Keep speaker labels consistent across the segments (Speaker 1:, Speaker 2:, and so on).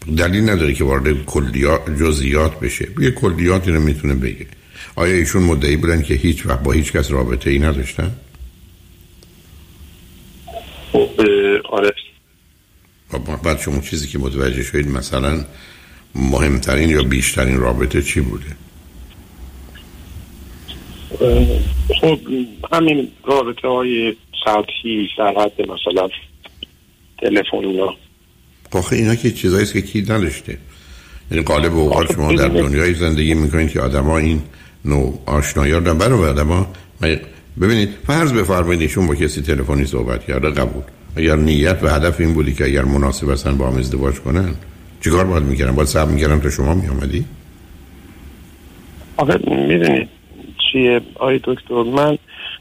Speaker 1: دلیل نداره که وارد کلیات جزئیات بشه. یه کلیاتی رو میتونه بگه. آیا ایشون مدعی بودن که هیچ وقت با هیچ کس رابطه ای نداشتن؟
Speaker 2: آره.
Speaker 1: بعد شما چیزی که متوجه شدید مثلا مهمترین یا بیشترین رابطه چی بوده؟
Speaker 2: خب همین رابطه های سطحی در حد مثلا تلفنی ها.
Speaker 1: آخه اینا که چیزاییست که کی نداشته. یعنی غالب اوقات شما در دنیای زندگی میکنید که آدم ها این نوع آشنایی ها دارن. برای آدم ها ببینید فرض بفرمایید ایشون با کسی تلفنی صحبت کرده، قبول. اگر نیت و هدف این بودی که اگر مناسب هستن با هم ازدواج کنن، چیکار باید میکردن؟ باید صبر میکردن تا شما میامدی؟
Speaker 2: آخه میدونید چیه آقای دکتر، من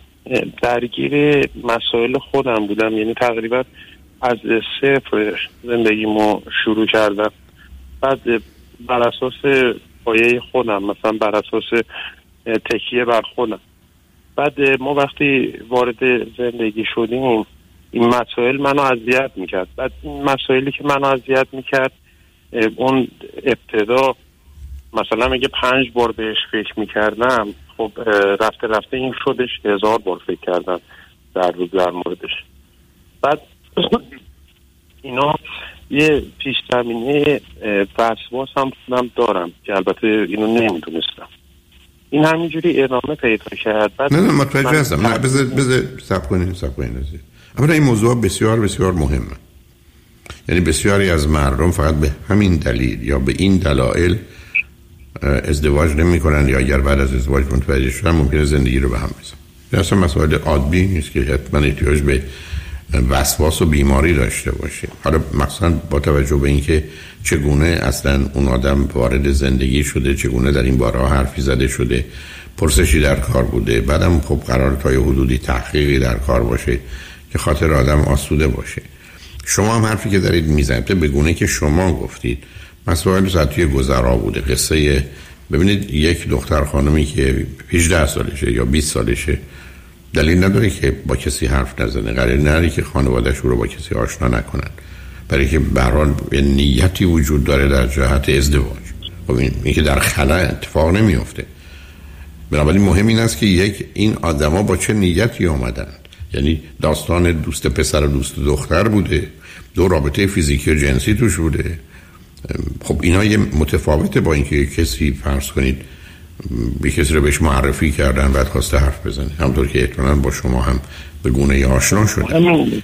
Speaker 2: درگیر مسائل خودم بودم. یعنی تقریبا از صفر زندگیمو شروع کردم. بعد بر اساس پایه خودم، مثلا بر اساس تکیه بر خودم. بعد ما وقتی وارد زندگی شدیم این مسائل منو اذیت میکرد. بعد این مسائلی که منو اذیت میکرد اون ابتدا مثلا اگه 5 بار بهش فکر میکردم، خب رفته رفته این شدش 1000 بار فکر کردم در روز در موردش. بعد اینا یه پیش زمینه وسواس هم دارم که البته اینو نمیدونستم. این همینجوری ادامه پیدا کرد. بعد
Speaker 1: نه متوجه هستم. نه بذار صبر کنین. اما این موضوع بسیار بسیار مهمه. یعنی بسیاری از مردم فقط به همین دلیل یا به این دلایل ازدواج نمی کنن یا اگر بعد از ازدواج متوجه شدن ممکنه زندگی رو به هم بزنن. این اصلا مسئله عادی نیست که حتما احتیاج به وسواس و بیماری داشته باشه. حالا مثلا با توجه به اینکه چگونه اصلا اون آدم وارد زندگی شده، چگونه در این باره حرفی زده شده، پرسشی در کار بوده، بعدم خب قرار تا یه حدودی تحقیقی در کار باشه که خاطر آدم آسوده باشه. شما هم حرفی که دارید میزنید به گونه که شما گفتید مسائل ذاتی گذرا بوده. قصه ببینید یک دختر خانمی که 18 سالشه یا 20 سالشه دلیل نداره که با کسی حرف نزنه، قرار نداره که خانواده‌اش رو با کسی آشنا نکنن، برای که به هر حال نیتی وجود داره در جهت ازدواج. خب این که در خلا اتفاق نمیفته. بنابراین مهم این است که این آدما با چه نیتی آمدن. یعنی داستان دوست پسر و دوست دختر بوده، 2 رابطه فیزیکی و جنسی توش بوده. خب اینا یه متفاوته با اینکه کسی فرض کنید به کسی رو بهش معرفی کردن بعد خواسته حرف بزنه، همونطور که احتمالاً با شما هم به گونه آشنا شده.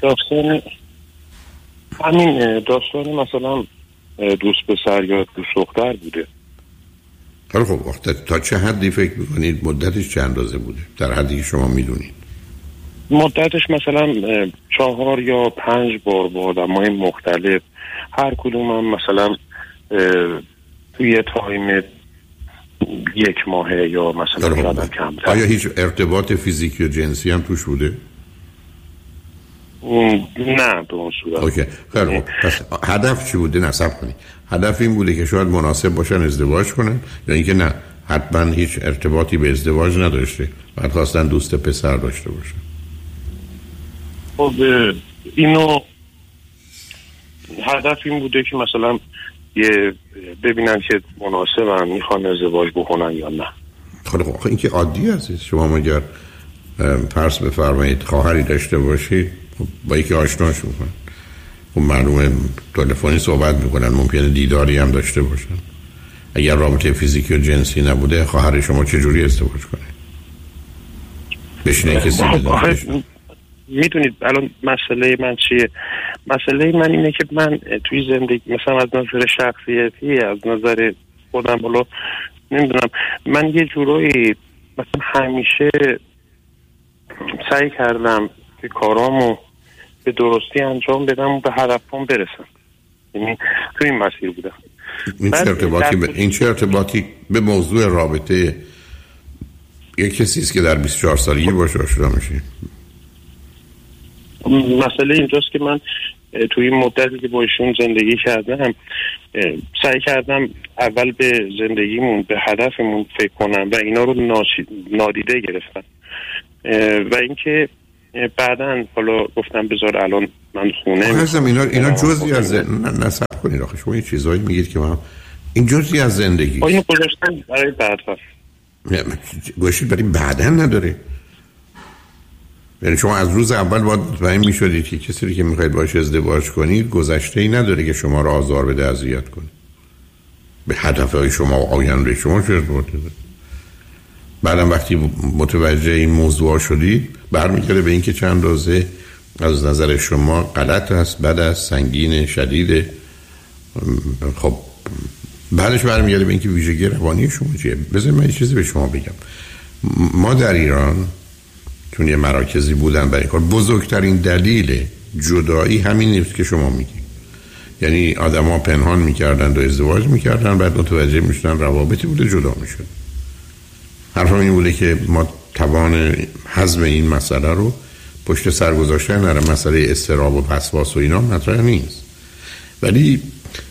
Speaker 2: همین داستان مثلا دوست پسر یا دوست دختر بوده.
Speaker 1: خب تا چه حدی فکر میکنید مدتش چه اندازه بوده در حدی که شما میدونید؟
Speaker 2: مدتش مثلا 4 یا 5 بار با آدمای مختلف، هر کدوم هم مثلا توی تایم 1 ماهه یا مثلا قدم کمتر.
Speaker 1: آیا هیچ ارتباط فیزیکی و جنسی هم توش بوده؟
Speaker 2: نه به اون صورت.
Speaker 1: اوکی خیلی خوب. پس هدف چی بوده؟ نصب کنید. هدف این بوده که شاید مناسب باشن ازدواج کنن یا اینکه نه حتما هیچ ارتباطی به ازدواج نداشته بعد خواستن دوست پسر داشته باشن؟
Speaker 2: خب اینو هدف این بوده که مثلا ببینن که مناسب هم میخوان ازدواج بکنن یا نه.
Speaker 1: خب این که عادی هست. شما مگر فرض بفرمایید خواهری داشته باشید با یکی آشناش میکنن، خب معلومه تلفنی صحبت میکنن، ممکنه دیداری هم داشته باشن. اگر رابطه فیزیکی و جنسی نبوده خواهر شما چجوری ازدواج کنه؟ بشینه کسی بدونه.
Speaker 2: میدونید الان مسئله من چیه؟ مسئله من اینه که من توی زندگی مثلا از نظر شخصیتی، از نظر خودم بالا نمیدونم، من یه جورایی مثلا همیشه سعی کردم که کارامو به درستی انجام بدم و به هدفم برسم. یعنی توی این مسیر بودم.
Speaker 1: این چه ارتباطی به موضوع رابطه یک کسی است که در 24 سالگی باشه آشنا میشه؟
Speaker 2: مسئله اینجاست که من توی این مدتی که با ایشون زندگی کردم سعی کردم اول به زندگیمون، به هدفمون فکر کنم و اینا رو نادیده گرفتم و اینکه بعدن حالا گفتم بذار الان من خونه
Speaker 1: اینا جزئی از نصب کنید. آخه شما یه چیزایی میگید که من این جزئی از زندگی
Speaker 2: اینو گذاشتم برای بعدا.
Speaker 1: گوشید برای بعدن نداره. یعنی شما از روز اول باید مطمئن میشدید که کسی که میخواید باهاش ازدواج کنید گذشته‌ای نداره که شما رو آزار بده، اذیت کنه. به هدفهای شما و آینده شما چه ارتباطی داره؟ بعدم وقتی متوجه این موضوع شدید برمیگرده به اینکه چند روزه از نظر شما غلط است، بد است، سنگین، شدیده. خب بعدش برمیگرده به اینکه ویژگی روانی شما چیه. بذارید من یه چیزی به شما بگم. ما در ایران چون یه مراکزی بودن برای کار، بزرگترین دلیل جدایی همین نیست که شما میگید. یعنی آدما پنهان میکردن و ازدواج میکردن، بعد متوجه میشدن روابطی بوده جدا میشد. حرفم این بوده که ما توان هضم این مسئله رو پشت سر گذاشتن نره. مسئله اضطراب و وسواس و اینا مطرح نیست، ولی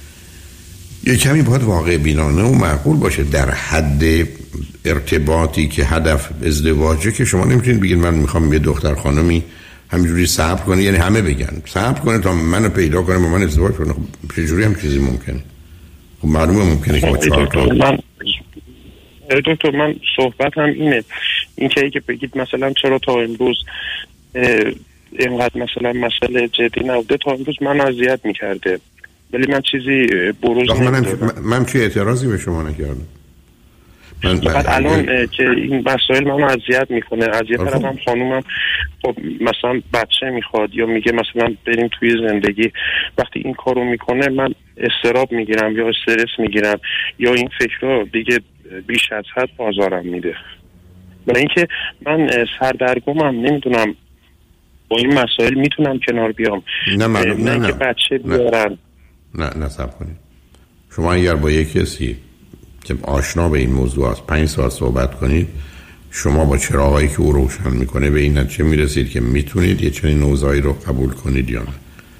Speaker 1: یه کمی باید واقع بینانه و معقول باشه. در حد ارتباطی که هدف ازدواجه که شما نمیتونید بگید من میخوام یه دختر خانمی همینجوری صبر کنه، یعنی همه بگن صبر کنه تا منو پیدا کنه با من ازدواج کنه. خب چجوری هم چیزی ممکنه؟ خب معلومه ممکنه که با 4 تا
Speaker 2: دکتر من صحبت هم این که بگید مثلا چرا تا امروز اینقدر مثلا مسئله جدی نبوده، تا امروز من اذیت میکرده ولی من چیزی بروز نمیدادم.
Speaker 1: من چه اعتراضی به شما نکردم.
Speaker 2: فقط الان که این مسائل منو اذیت میکنه. اذیت هم خانومم خب مثلا بچه میخواد یا میگه مثلا بریم توی زندگی، وقتی این کارو میکنه من اضطراب میگیرم یا استرس میگیرم یا این فکرها دیگه بیش از حد آزارم میده. برای اینکه من سردرگمم، نمیدونم با این مسائل میتونم کنار بیام. نه که بچه بیارم.
Speaker 1: نه صبر کنید. شما اگر با یک کسی که آشنا به این موضوع است 5 ساعت صحبت کنید، شما با چراغایی که او روشن میکنه به این نتیجه میرسید که میتونید یه چنین اوضاعی رو قبول کنید یا نه.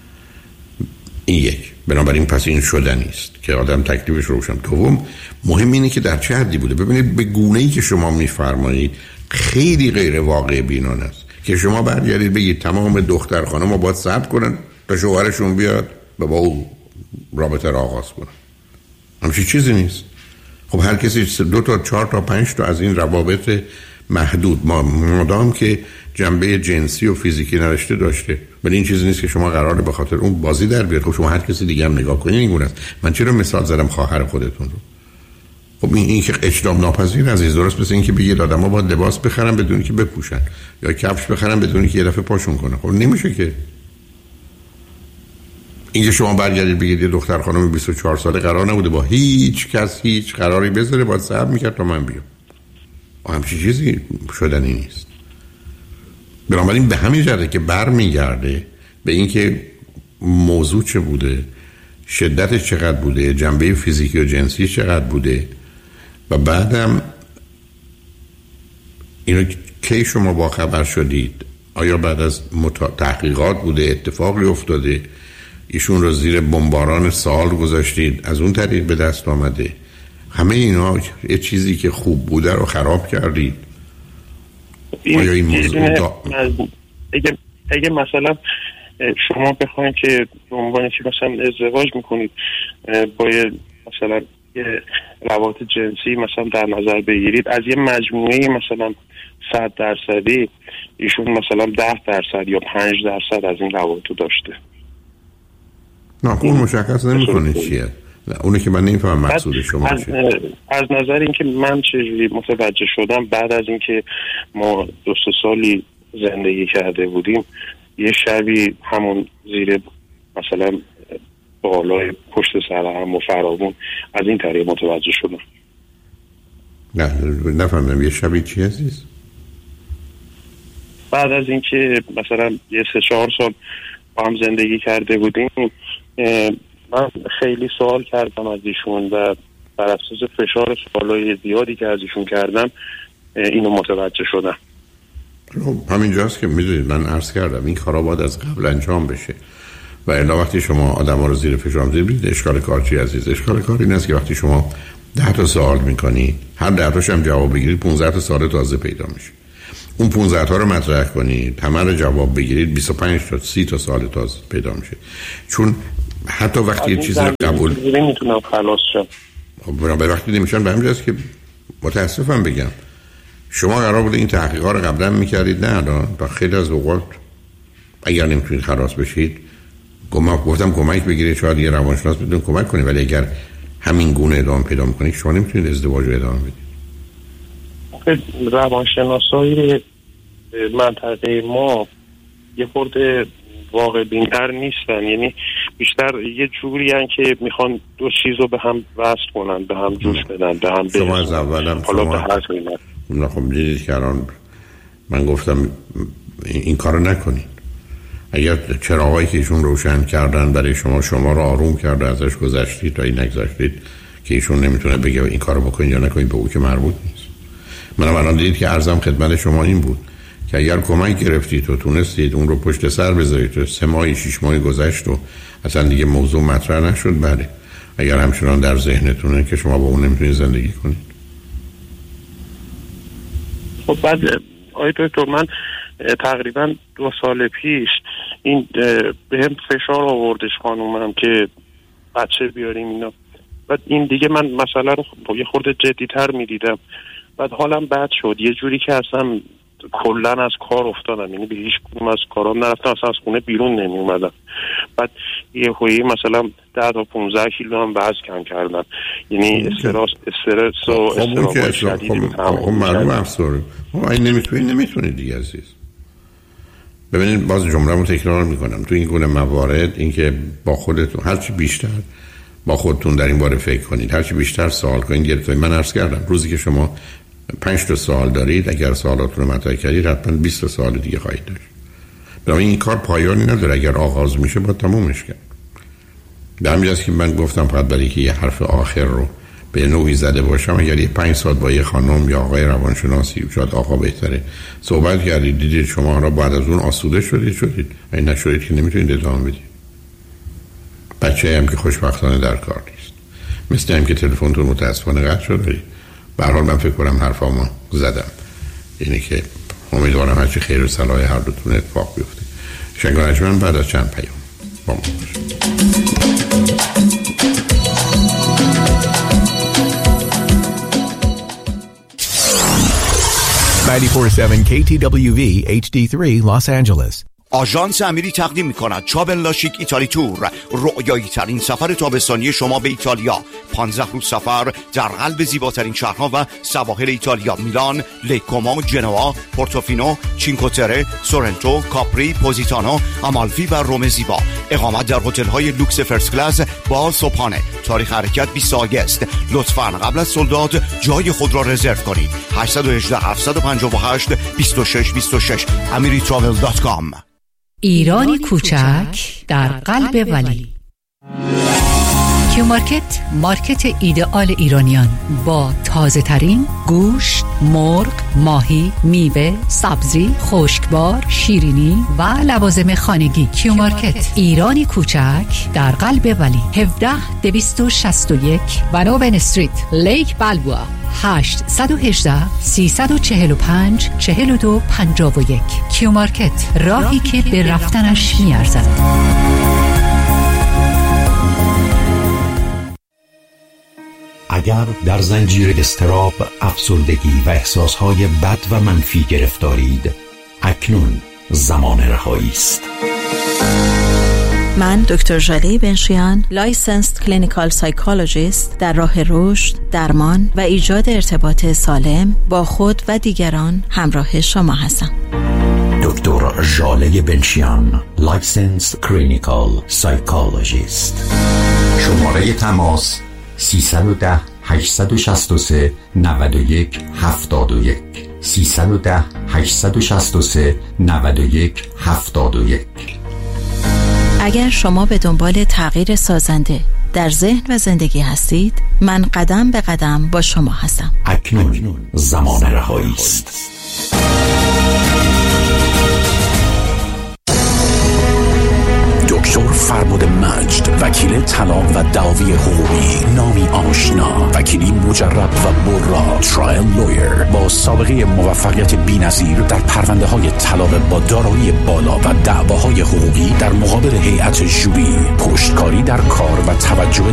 Speaker 1: این یک. بنابراین پس این شدنی است که آدم تکلیفش روشن. دوم، مهم اینه که در چه حدی بوده. ببینید به گونه‌ای که شما میفرمایید خیلی غیر واقع بینانه است که شما برگردید بگید تمام دختر خانم‌ها باید صبر کنن تا شوهرشون بیاد و با او رابطه را آغاز کنن. همچین چیزی نیست. خب هر کسی 2 تا 4 تا 5 تا از این روابط محدود مادام که جنبه جنسی و فیزیکی نداشته داشته، ولی این چیزی نیست که شما قراره به خاطر اون بازی در بیاد. خب شما هر کسی دیگه هم نگاه کنید این گونه است. من چرا مثال زدم خواهر خودتون رو؟ خب این که اجتناب ناپذیر عزیز، درست مثل این که بگید آدم‌ها باید لباس بخرن بدون که بپوشن یا کفش بخرن بدون که یه دفعه پاشون کنه. خب نمیشه که. اینکه شما برگردید بگید یه دختر خانم 24 ساله قرار نبوده با هیچ کس هیچ قراری بذاره، باید صبر میکرد تا من بیام. همچین چیزی شدنی نیست. بنابراین به همین جهته که برمیگرده به اینکه موضوع چه بوده، شدتش چقدر بوده، جنبه فیزیکی و جنسی چقدر بوده و بعدم اینو کی شما با خبر شدید. آیا بعد از تحقیقات بوده، اتفاقی افتاده، ایشون رو زیر بمباران سوال گذاشتید، از اون طریق به دست آمده؟ همه اینا یه چیزی که خوب بوده رو خراب کردید. آیا این موضوع
Speaker 2: اگه مثلا شما بخواید که به عنوان که مثلا ازدواج میکنید با مثلا یه روابط جنسی مثلا در نظر بگیرید، از یه مجموعه مثلا 100% ایشون مثلا 10% یا 5% از این روابط داشته.
Speaker 1: نه اون مشخص نمیکنه چیه. اونه که من نمیفهمم مقصود شما چیه.
Speaker 2: از نظر اینکه من چجوری متوجه شدم، بعد از اینکه ما 2 سالی زندگی کرده بودیم، یه شبی همون زیر مثلا بالای پشت سر هم و فرامون از این طریق متوجه شدم.
Speaker 1: نه نفهمم یه شبی چی عزیز؟
Speaker 2: بعد از اینکه مثلا یه 3-4 سال با هم زندگی کرده بودیم، من خیلی سوال کردم از ایشون و بر اساس فشار سوالای زیادی که از ایشون کردم اینو متوجه شدم.
Speaker 1: همینجاست که میدونید من عرض کردم این کارا باید از قبل انجام بشه و الا وقتی شما آدم ها رو زیر فشار میذارید. اشکال کار چی عزیز؟ اشکال کار این است که وقتی شما 10 تا سوال میکنید، هر 10 تاش هم جواب بگیرید، 15 تا سوال تازه پیدا میشه. اون 15 تا رو مطرح کنید، همه رو جواب بگیرید، 25 تا 30 تا سال تازه پیدا میشه. چون حتی وقتی یه چیزی رو قبول
Speaker 2: نمیتونم خلاص شم.
Speaker 1: به وقتی نمیشن به همین جاست که متاسفم بگم شما قرار بوده این تحقیقات رو قبلا میکردید، نه الان تا خیلی از اوقات اگر نمیتونید خلاص بشید گفتم کمک بگیرید، شاید یه روانشناس بدون کمک کنید، ولی اگر همین گونه ادامه پیدا میکنید شما نمیتونید ازدواج رو ادامه بدید.
Speaker 2: روانشناسای منطقه ما یه خورده واقع بین‌تر نیستن، یعنی بیشتر یه جوری هن که میخوان دو چیز رو به هم وصل کنن، به هم جوش بدن، به هم
Speaker 1: شما از اولم
Speaker 2: حالا به هر قیمت.
Speaker 1: خب دیدید که الان من گفتم این کارو نکنید. اگر چراغایی که ایشون روشن کردن برای شما رو آروم کرده، ازش گذشتید تا این نگذشتید که ایشون نمیتونه بگه این کارو بکنید یا نکنید، به او که مربوط نیست. منم الان دیدید که عرضم خدمت شما این بود که اگر کمک گرفتید و تونستید اون رو پشت سر بذارید، 3 ماه 6 ماه گذشت و اصلا دیگه موضوع مطرح نشد، بله. اگر همچنان در ذهنتونه که شما با اون نمیتونید زندگی کنید.
Speaker 2: خب بعد آقای دکتر من تقریبا 2 سال پیش این به هم فشار آوردش خانومم که بچه بیاریم اینا. بعد این دیگه من مسئله رو یه خورده جدی‌تر می‌دیدم. بعد حالم بد شد، یه جوری که اصلا کلا از کار افتادم، یعنی به هیچ کدوم از کارام نرفتم، اصلا از خونه بیرون نمی اومدم. بعد یه خویی مثلا 10 تا 15 کیلو هم وزن کم کردم، یعنی استرس و استراب شدید.
Speaker 1: خب معلومه افسوری. این نمیتونید دیگه عزیز. ببینید باز جمله‌مو تکرار میکنم، تو این گونه موارد اینکه با خودتون هرچی بیشتر با خودتون در این باره فکر کنید، هرچی بیشتر سوال کنید گرفتید. من عرض کردم روزی که شما 5 تا سوال دارید، اگر سوالاتون رو مطرح کردید حتما 20 تا سوال دیگه خواهید داشت. بنابراین این کار پایانی نداره، اگر آغاز میشه باید تمومش کرد. به همین جاست که من گفتم فقط برای که یه حرف آخر رو به نوعی زده باشم، اگر یه 5 ساعت با یه خانم یا آقای روانشناسی، شاید آقا بهتره، صحبت کردید، دیدید شما را بعد از اون آسوده شدید، این نشدید که نمیتونید ادامه بدید. بچه هم که خوشبختانه در کار نیست، مثل هم که تلفنتون متاسفانه قطع شد. به هر حال من فکر کنم حرفامو زدم، یعنی که امیدوارم هرچی خیر و صلاح هر دوتون اتفاق بیفته. شنگانجمن بعد از چند پیام با ما باشید.
Speaker 3: 94.7 KTWV HD3 Los Angeles.
Speaker 4: آژانس امیری تقدیم می‌کند چابل لاشیک ایتالی تور، رؤیایی ترین سفر تابستانی شما به ایتالیا. 15 روز سفر در قلب زیباترین شهرها و سواحل ایتالیا: میلان، لیکومو، جنوا، پورتوفینو، چینکوتره، سورنتو، کاپری، پوزیتانو، آمالفی و روم زیبا. اقامت در هتل‌های لوکس فرست کلاس با صبحانه. تاریخ حرکت 20 آگوست. لطفاً قبل از سولداد جای خود را رزرو کنید. 818 758 2626 amiritravel.com.
Speaker 5: ایرانی کوچک در قلب ولی. کیو مارکت، مارکت ایدئال ایرانیان با تازه ترین گوشت، مرغ، ماهی، میوه، سبزی، خشکبار، شیرینی و لوازم خانگی. کیو مارکت ایرانی کوچک در قلب ولی، 17261 ونوون استریت، لیک بالبوا، 818 345 4251. کیو مارکت، راهی که به رفتنش میارزد.
Speaker 6: اگر در زنجیر اضطراب، افسردگی و احساسهای بد و منفی گرفتارید، اکنون زمان رهایی است.
Speaker 7: من دکتر ژاله بنشیان، لایسنسد کلینیکال سایکولوژیست، در راه رشد، درمان و ایجاد ارتباط سالم با خود و دیگران همراه شما هستم.
Speaker 6: دکتر ژاله بنشیان، لایسنسد کلینیکال سایکولوژیست. شماره تماس 310 863 91 71 310 863 91 71.
Speaker 7: اگر شما به دنبال تغییر سازنده در ذهن و زندگی هستید، من قدم به قدم با شما هستم.
Speaker 6: اکنون زمان رهایی است.
Speaker 8: دکتر فربد مجد، وکیل طلاق و دعاوی حقوقی، نامی آشنا، وکیلی مجرب و برا، ترایل لویر با سابقه موفقیت بی‌نظیر در پرونده‌های طلاق با دارایی بالا و دعواهای حقوقی در مقابل هیئت ژوری، پشتکاری در کار و توجه